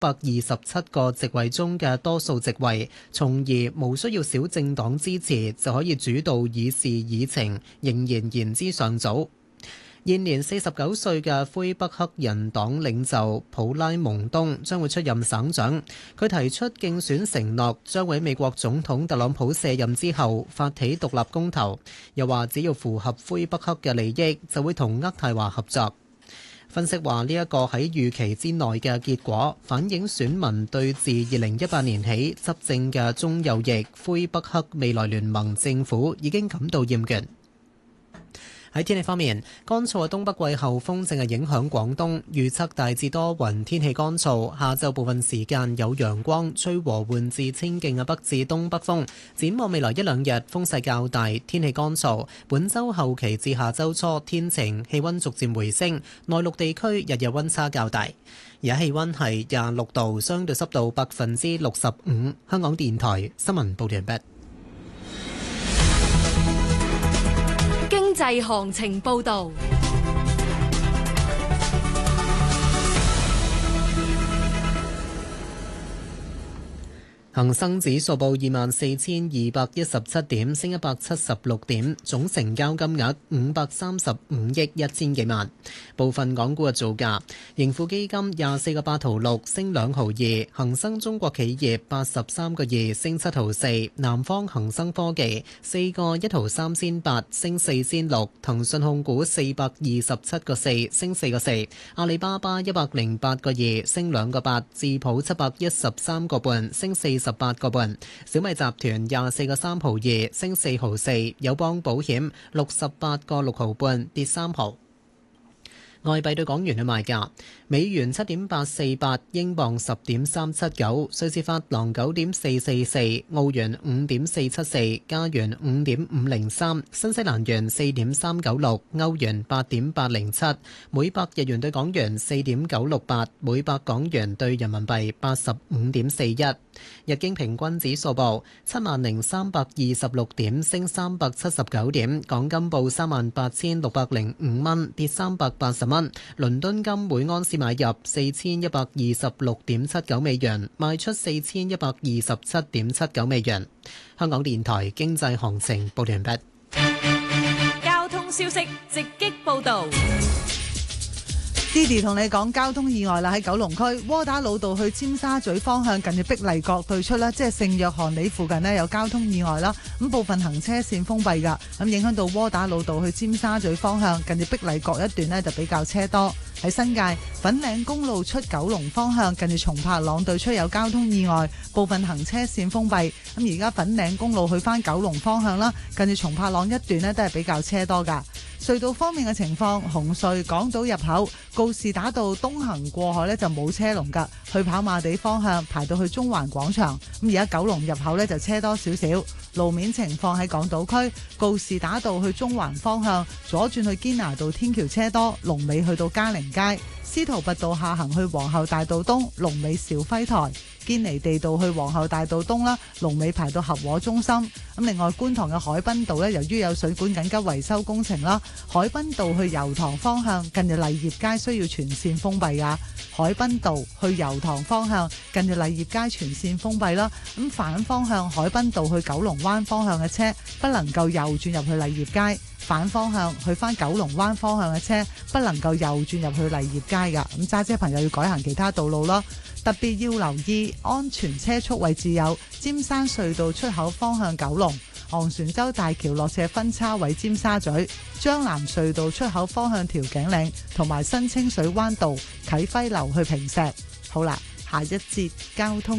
727個席位中嘅多數席位，從而無需要小政黨支持就可以主導議事議程，仍然言之尚早。現年49歲嘅魁北克人黨領袖普拉蒙東將會出任省長。佢提出競選承諾，將會喺美國總統特朗普卸任之後發起獨立公投，又話只要符合魁北克嘅利益，就會同渥太華合作。分析話呢一個喺預期之內嘅結果，反映選民對自2018年起執政嘅中右翼魁北克未來聯盟政府已經感到厭倦。喺天氣方面，乾燥嘅東北季候風正係影響廣東，預測大致多雲，天氣乾燥。下晝部分時間有陽光，吹和緩至清勁嘅北至東北風。展望未來一兩日風勢較大，天氣乾燥。本週後期至下週初天晴，氣温逐漸回升。內陸地區日日温差較大。而家氣温係26度，相對濕度65%。香港電台新聞報道完畢。 經濟行情報導。恒生指數報24,217點，升176點，總成交金額535億1000幾萬。部分港股嘅造價：盈富基金24個8毫6，升2毫2；恒生中國企業83個2，升7毫4；南方恒生科技4個1毫3仙8，升4仙6；騰訊控股427個4，升4個4；阿里巴巴108個2，升2個8；智普713個半，升48個半，小米集團24個3毫2，升4毫4，友邦保險68個6毫半，跌3毫。外幣對港元嘅賣價：美元7.848，英鎊10.379，瑞士法郎9.444，澳元5.474，加元5.503，新西蘭元4.396，歐元8.807，每百日元對港元4.968，每百港元對人民幣85.41。日經平均指數報70,326點，升379點。港金報38,605蚊，跌380蚊。倫敦金每安士買入4126.79美元，賣出4127.79美元。香港電台經濟行情報完畢。 交通消息直擊報道。 Didi 同你講交通意外啦，喺九龍區窩打老道去尖沙咀方向，近住碧麗閣對出啦，即係聖約翰里附近呢，有交通意外啦，咁部分行車線封閉噶，咁影響到窩打老道去尖沙咀方向，近住碧麗閣一段呢，就比較車多。喺新界粉嶺公路出九龍方向，近住松柏塱對出有交通意外，部分行車線封閉。咁而家粉嶺公路去翻九龍方向啦，近住松柏塱一段呢，都係比較車多噶。隧道方面嘅情況，紅隧港島入口告士打道東行過海呢就冇車龍噶，去跑馬地方向排到去中環廣場。咁而家九龍入口呢就車多少少。路面情況喺港島區告士打道去中環方向左轉去堅拿道天橋車多，龍尾去到嘉寧街。司徒拔道下行去皇后大道東，龍尾兆輝台。堅尼地道去皇后大道東啦，龍尾排到合和中心。咁另外觀塘嘅海濱道呢，由於有水管緊急維修工程啦，海濱道去油塘方向近住勵業街需要全線封閉噶。海濱道去油塘方向近住勵業街全線封閉啦。咁反方向海濱道去九龍灣方向嘅車不能夠右轉入去勵業街，反方向去翻九龍灣方向嘅車不能夠右轉入去勵業街噶。咁揸車朋友要改行其他道路咯。特別要留意安全車速位置有尖山隧道出口方向九龍、昂船洲大橋落斜分叉位尖沙咀、將藍隧道出口方向調景嶺同埋新清水灣道啟輝樓去坪石。好啦，下一節交通